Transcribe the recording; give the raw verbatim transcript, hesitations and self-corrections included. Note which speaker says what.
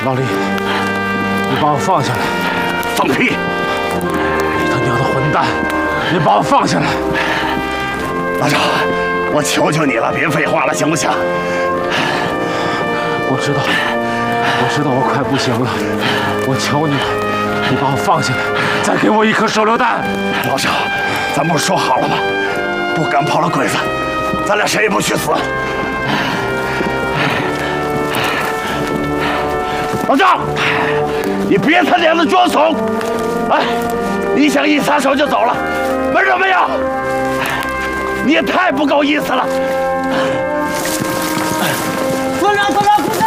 Speaker 1: 老李，你把我放下来！
Speaker 2: 放屁！
Speaker 1: 你他娘的混蛋！你把我放下来！
Speaker 2: 老赵，我求求你了，别废话了，行不行？
Speaker 1: 我知道，我知道我快不行了，我求你了，你把我放下来，再给我一颗手榴弹！
Speaker 2: 老赵，咱不是说好了吗？不赶跑了鬼子，咱俩谁也不许死。老赵，你别他娘的装怂！哎，你想一撒手就走了，门都没有！你也太不够意思了！